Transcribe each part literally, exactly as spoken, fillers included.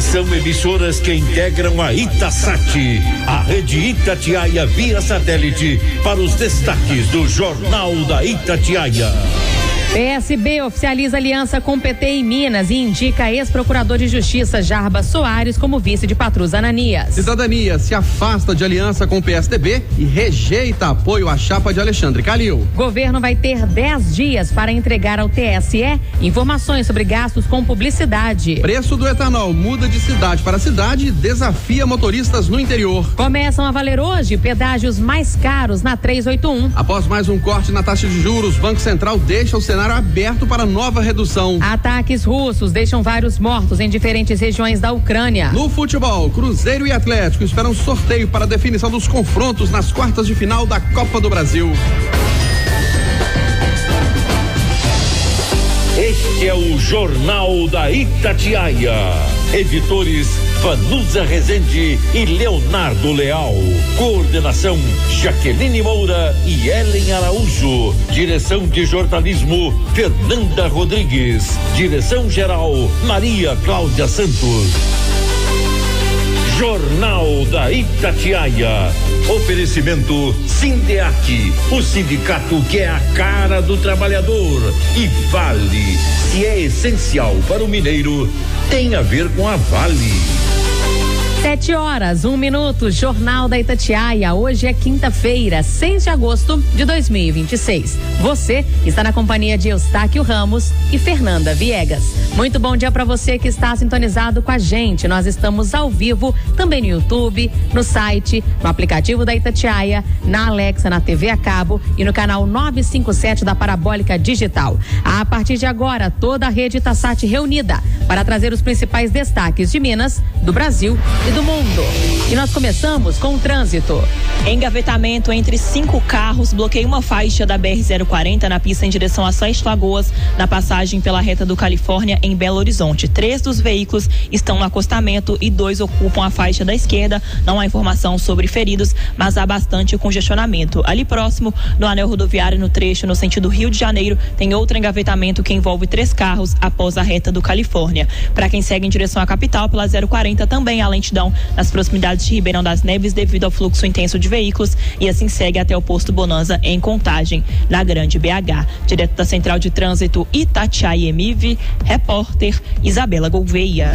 São emissoras que integram a Itasat, a rede Itatiaia via satélite, para os destaques do Jornal da Itatiaia. P S B oficializa aliança com P T em Minas e indica ex-procurador de Justiça Jarbas Soares como vice de Patrus Ananias. Cidadania se afasta de aliança com o P S D B e rejeita apoio à chapa de Alexandre Calil. Governo vai ter dez dias para entregar ao T S E informações sobre gastos com publicidade. Preço do etanol muda de cidade para cidade e desafia motoristas no interior. Começam a valer hoje pedágios mais caros na trezentos e oitenta e um. Após mais um corte na taxa de juros, Banco Central deixa o cenário aberto para nova redução. Ataques russos deixam vários mortos em diferentes regiões da Ucrânia. No futebol, Cruzeiro e Atlético esperam sorteio para a definição dos confrontos nas quartas de final da Copa do Brasil. Este é o Jornal da Itatiaia. Editores Vanusa Rezende e Leonardo Leal. Coordenação Jaqueline Moura e Ellen Araújo. Direção de jornalismo Fernanda Rodrigues. Direção geral Maria Cláudia Santos. Jornal da Itatiaia. Oferecimento Sindeac, o sindicato que é a cara do trabalhador. E Vale, se é essencial para o mineiro, tem a ver com a Vale. Sete horas, um minuto, Jornal da Itatiaia. Hoje é quinta-feira, seis de agosto de dois mil e vinte e seis. Você está na companhia de Eustáquio Ramos e Fernanda Viegas. Muito bom dia para você que está sintonizado com a gente. Nós estamos ao vivo também no YouTube, no site, no aplicativo da Itatiaia, na Alexa, na T V a cabo e no canal novecentos e cinquenta e sete da Parabólica Digital. A partir de agora, toda a rede Itasat reunida para trazer os principais destaques de Minas, do Brasil e do mundo. E nós começamos com o trânsito. Engavetamento entre cinco carros bloqueia uma faixa da B R zero quarenta na pista em direção a Sete Lagoas, na passagem pela reta do Califórnia em Belo Horizonte. Três dos veículos estão no acostamento e dois ocupam a faixa da esquerda. Não há informação sobre feridos, mas há bastante congestionamento. Ali próximo, no anel rodoviário, no trecho no sentido Rio de Janeiro, tem outro engavetamento que envolve três carros após a reta do Califórnia. Para quem segue em direção à capital pela zero quarenta, também há lentidão nas proximidades de Ribeirão das Neves devido ao fluxo intenso de veículos e assim segue até o posto Bonanza em Contagem, na Grande B H. Direto da Central de Trânsito Itatiaia M I V, repórter Isabela Gouveia.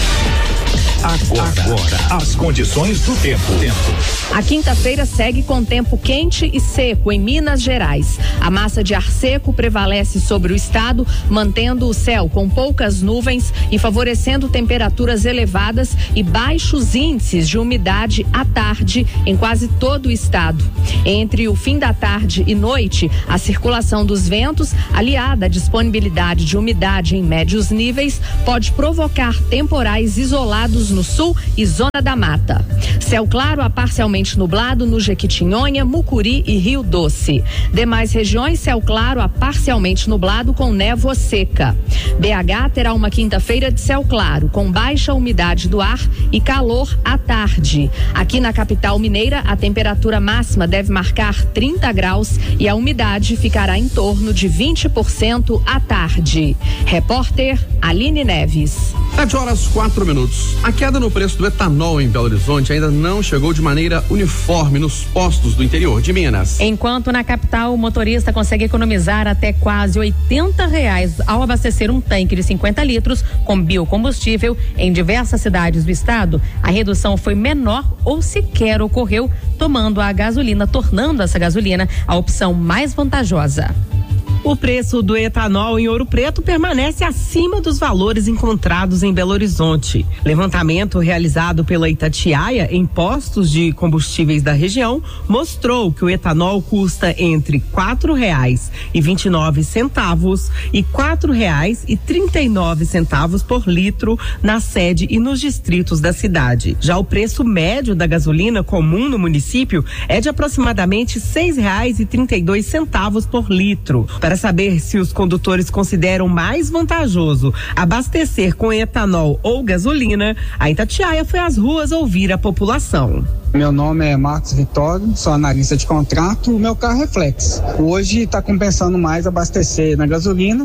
Agora, Agora, as condições do tempo. tempo. A quinta-feira segue com tempo quente e seco em Minas Gerais. A massa de ar seco prevalece sobre o estado, mantendo o céu com poucas nuvens e favorecendo temperaturas elevadas e baixos índices de umidade à tarde em quase todo o estado. Entre o fim da tarde e noite, a circulação dos ventos, aliada à disponibilidade de umidade em médios níveis, pode provocar temporais isolados no sul e zona da mata. Céu claro a parcialmente nublado no Jequitinhonha, Mucuri e Rio Doce. Demais regiões, céu claro a parcialmente nublado com névoa seca. B H terá uma quinta-feira de céu claro, com baixa umidade do ar e calor à tarde. Aqui na capital mineira, a temperatura máxima deve marcar trinta graus e a umidade ficará em torno de vinte por cento à tarde. Repórter Aline Neves. Sete horas, quatro minutos. A queda no preço do etanol em Belo Horizonte ainda não chegou de maneira uniforme nos postos do interior de Minas. Enquanto na capital o motorista consegue economizar até quase oitenta reais ao abastecer um tanque de cinquenta litros com biocombustível, em diversas cidades do estado, a redução foi menor ou sequer ocorreu, tomando a gasolina, tornando essa gasolina a opção mais vantajosa. O preço do etanol em Ouro Preto permanece acima dos valores encontrados em Belo Horizonte. Levantamento realizado pela Itatiaia em postos de combustíveis da região mostrou que o etanol custa entre quatro reais e vinte e nove centavos e quatro reais e trinta e nove centavos por litro na sede e nos distritos da cidade. Já o preço médio da gasolina comum no município é de aproximadamente seis reais e trinta e dois centavos por litro. Para saber se os condutores consideram mais vantajoso abastecer com etanol ou gasolina, a Itatiaia foi às ruas ouvir a população. Meu nome é Marcos Vitório, sou analista de contrato, o meu carro é Flex. Hoje está compensando mais abastecer na gasolina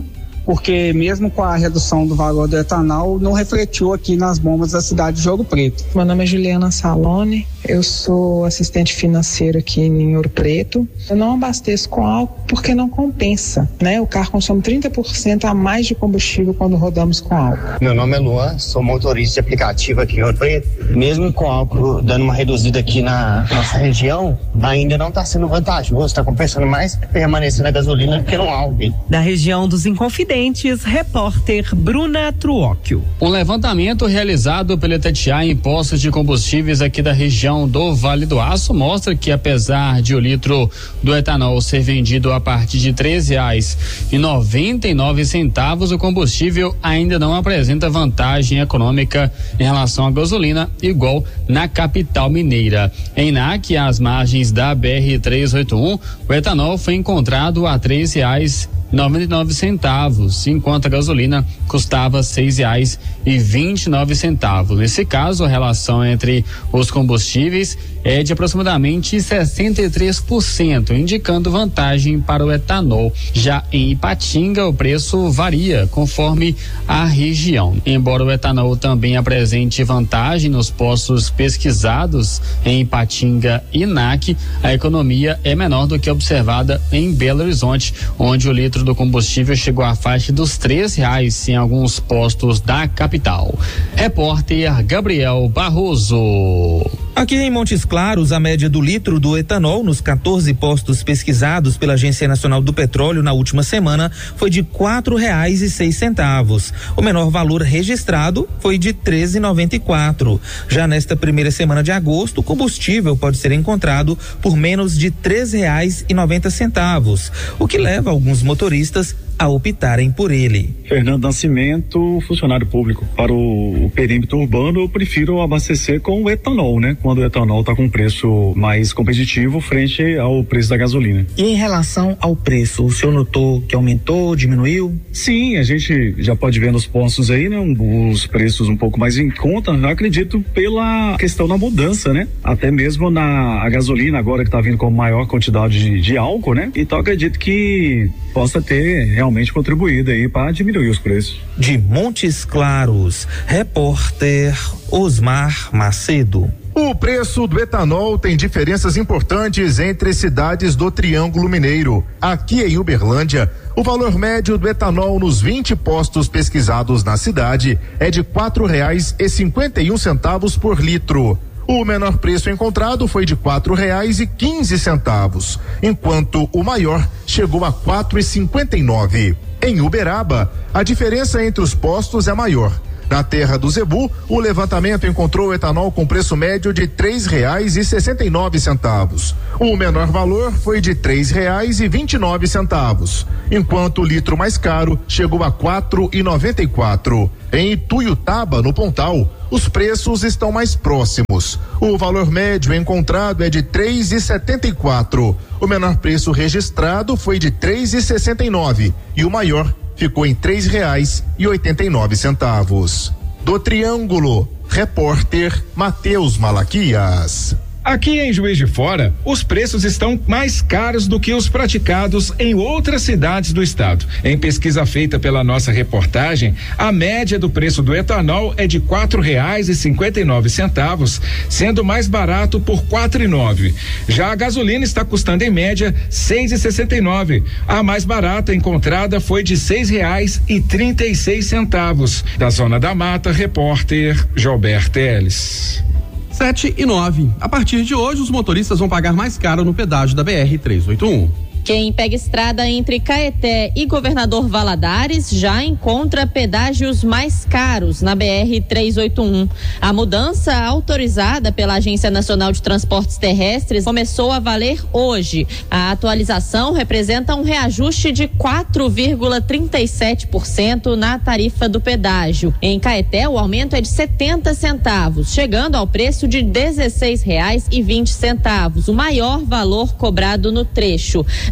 porque mesmo com a redução do valor do etanol, não refletiu aqui nas bombas da cidade de Ouro Preto. Meu nome é Juliana Salone, eu sou assistente financeira aqui em Ouro Preto. Eu não abasteço com álcool porque não compensa, né? O carro consome trinta por cento a mais de combustível quando rodamos com álcool. Meu nome é Luan, sou motorista de aplicativo aqui em Ouro Preto. Mesmo com álcool dando uma reduzida aqui na nossa região, ainda não está sendo vantajoso, está compensando mais permanecer na gasolina do que no álcool. Da região dos Inconfidentes, repórter Bruna Truóquio. Um levantamento realizado pela Itatiaia em postos de combustíveis aqui da região do Vale do Aço mostra que, apesar de o litro do etanol ser vendido a partir de três reais e noventa e nove centavos, o combustível ainda não apresenta vantagem econômica em relação à gasolina, igual na capital mineira. Em N A C, às margens da B R trezentos e oitenta e um, o etanol foi encontrado a três reais e noventa e nove centavos, enquanto a gasolina custava seis reais e vinte e nove centavos. Nesse caso, a relação entre os combustíveis é de aproximadamente sessenta e três por cento, indicando vantagem para o etanol. Já em Ipatinga, o preço varia conforme a região. Embora o etanol também apresente vantagem nos postos pesquisados em Ipatinga e N A C, a economia é menor do que observada em Belo Horizonte, onde o litro do combustível chegou à faixa dos três reais em alguns postos da capital. Repórter Gabriel Barroso. Aqui em Montes Claros, a média do litro do etanol nos quatorze postos pesquisados pela Agência Nacional do Petróleo na última semana foi de quatro reais e seis centavos. O menor valor registrado foi de treze reais e noventa e quatro centavos. Já nesta primeira semana de agosto, o combustível pode ser encontrado por menos de três reais e noventa centavos, o que leva alguns motoristas a optarem por ele. Fernando Nascimento, funcionário público. Para o, o perímetro urbano, eu prefiro abastecer com o etanol, né? Quando o etanol está com um preço mais competitivo frente ao preço da gasolina. E em relação ao preço, o senhor notou que aumentou, diminuiu? Sim, a gente já pode ver nos postos aí, né? Os preços um pouco mais em conta, eu acredito pela questão da mudança, né? Até mesmo na a gasolina agora que está vindo com maior quantidade de, de álcool, né? Então acredito que possa ter realmente contribuído aí para diminuir os preços. De Montes Claros, repórter Osmar Macedo. O preço do etanol tem diferenças importantes entre cidades do Triângulo Mineiro. Aqui em Uberlândia, o valor médio do etanol nos vinte postos pesquisados na cidade é de quatro reais e cinquenta e um centavos por litro. O menor preço encontrado foi de quatro reais e quinze centavos, enquanto o maior chegou a quatro e cinquenta e nove. Em Uberaba, a diferença entre os postos é maior. Na terra do Zebu, o levantamento encontrou o etanol com preço médio de três reais e sessenta e nove centavos. O menor valor foi de três reais e vinte e nove centavos, enquanto o litro mais caro chegou a quatro e noventa e quatro. Em Ituiutaba, no Pontal, os preços estão mais próximos. O valor médio encontrado é de três e setenta e quatro. O menor preço registrado foi de três e sessenta e nove e o maior ficou em três reais e oitenta e nove centavos. Do Triângulo, repórter Matheus Malaquias. Aqui em Juiz de Fora, os preços estão mais caros do que os praticados em outras cidades do estado. Em pesquisa feita pela nossa reportagem, a média do preço do etanol é de quatro reais e cinquenta e nove centavos, sendo mais barato por quatro e nove. Já a gasolina está custando em média seis e sessenta e nove. A mais barata encontrada foi de seis reais e trinta e seis centavos. Da Zona da Mata, repórter Gilberto Teles. Sete e nove. A partir de hoje, os motoristas vão pagar mais caro no pedágio da B R trezentos e oitenta e um. Quem pega estrada entre Caeté e Governador Valadares já encontra pedágios mais caros na B R trezentos e oitenta e um. A mudança, autorizada pela Agência Nacional de Transportes Terrestres, começou a valer hoje. A atualização representa um reajuste de quatro vírgula trinta e sete por cento na tarifa do pedágio. Em Caeté, o aumento é de setenta centavos, chegando ao preço de dezesseis reais e vinte centavos, o maior valor cobrado no trecho.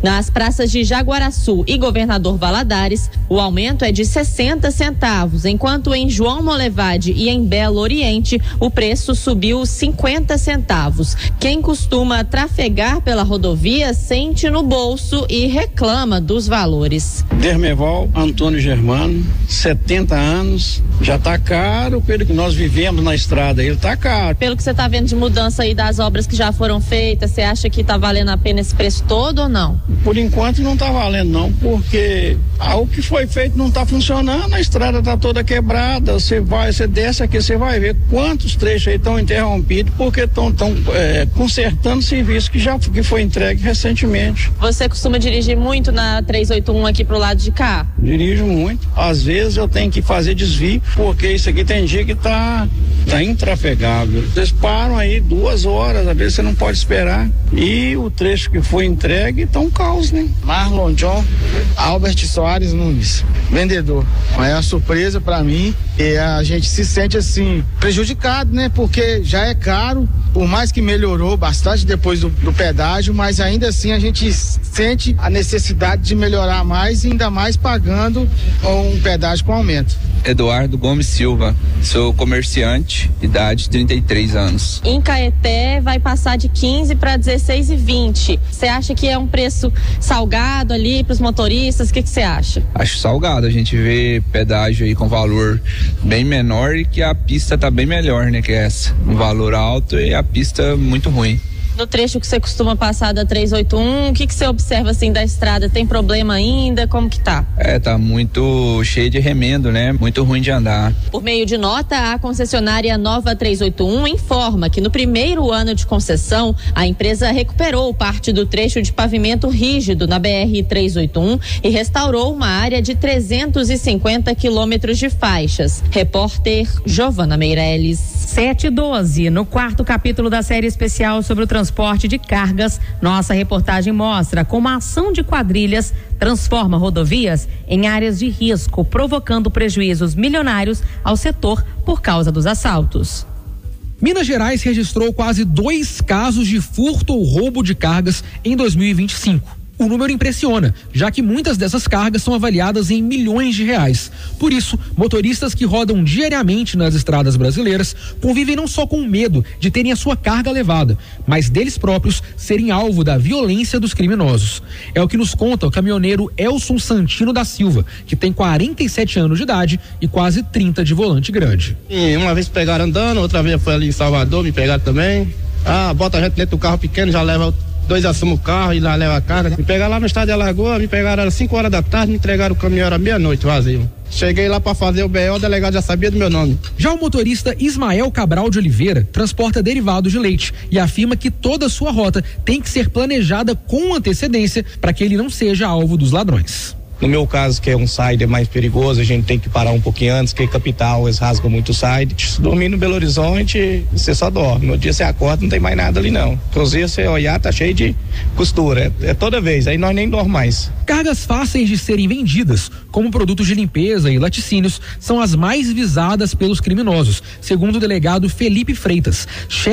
Nas praças de Jaguaraçu e Governador Valadares, o aumento é de sessenta centavos, enquanto em João Molevade e em Belo Oriente, o preço subiu cinquenta centavos. Quem costuma trafegar pela rodovia sente no bolso e reclama dos valores. Dermeval Antônio Germano, setenta anos, já tá caro pelo que nós vivemos na estrada, ele tá caro. Pelo que você tá vendo de mudança aí das obras que já foram feitas, você acha que tá valendo a pena esse preço todo ou não? Por enquanto não tá valendo não, porque o que foi feito não tá funcionando, a estrada tá toda quebrada, você vai, você desce aqui, você vai ver quantos trechos aí estão interrompidos porque estão tão, é, consertando serviço que já que foi entregue recentemente. Você costuma dirigir muito na trezentos e oitenta e um aqui pro lado de cá? Dirijo muito, às vezes eu tenho que fazer desvio, porque isso aqui tem dia que tá, tá intrafegável. Vocês param aí duas horas, às vezes você não pode esperar, e o trecho que foi entregue tá um caos, né? Marlon John Albert Soares Nunes, vendedor. É uma surpresa para mim e a gente se sente assim prejudicado, né? Porque já é caro, por mais que melhorou bastante depois do, do pedágio, mas ainda assim a gente sente a necessidade de melhorar mais e ainda mais pagando um pedágio com aumento. Eduardo Gomes Silva, sou comerciante, idade trinta e três anos. Em Caeté vai passar de quinze para dezesseis e vinte. Você acha que é um preço salgado ali para os motoristas? O que você acha? Acho salgado, a gente vê pedágio aí com valor bem menor e que a pista tá bem melhor, né, que essa. Um valor alto e a pista muito ruim. No trecho que você costuma passar da trezentos e oitenta e um, o que que você observa assim da estrada? Tem problema ainda? Como que tá? É, tá muito cheio de remendo, né? Muito ruim de andar. Por meio de nota, a concessionária Nova trezentos e oitenta e um informa que no primeiro ano de concessão, a empresa recuperou parte do trecho de pavimento rígido na B R trezentos e oitenta e um e restaurou uma área de trezentos e cinquenta quilômetros de faixas. Repórter Giovana Meirelles. sete e doze, no quarto capítulo da série especial sobre o transporte transporte de cargas, nossa reportagem mostra como a ação de quadrilhas transforma rodovias em áreas de risco, provocando prejuízos milionários ao setor por causa dos assaltos. Minas Gerais registrou quase dois casos de furto ou roubo de cargas em dois mil e vinte e cinco. O número impressiona, já que muitas dessas cargas são avaliadas em milhões de reais. Por isso, motoristas que rodam diariamente nas estradas brasileiras convivem não só com o medo de terem a sua carga levada, mas deles próprios serem alvo da violência dos criminosos. É o que nos conta o caminhoneiro Elson Santino da Silva, que tem quarenta e sete anos de idade e quase trinta de volante grande. E uma vez pegaram andando, outra vez foi ali em Salvador, me pegaram também. Ah, bota a gente dentro do carro pequeno, já leva dois assumem o carro e lá leva a carga. Me pegaram lá no estado de Alagoas, me pegaram às cinco horas da tarde, me entregaram o caminhão à meia-noite vazio. Cheguei lá para fazer o B O, o delegado já sabia do meu nome. Já o motorista Ismael Cabral de Oliveira transporta derivados de leite e afirma que toda a sua rota tem que ser planejada com antecedência para que ele não seja alvo dos ladrões. No meu caso, que é um side mais perigoso, a gente tem que parar um pouquinho antes, porque capital, eles rasgam muito o side. Dormir no Belo Horizonte, você só dorme. No dia você acorda, não tem mais nada ali não. Inclusive, você olhar, tá cheio de costura. É, é toda vez, aí nós nem dormimos mais. Cargas fáceis de serem vendidas, como produtos de limpeza e laticínios, são as mais visadas pelos criminosos, segundo o delegado Felipe Freitas, chefe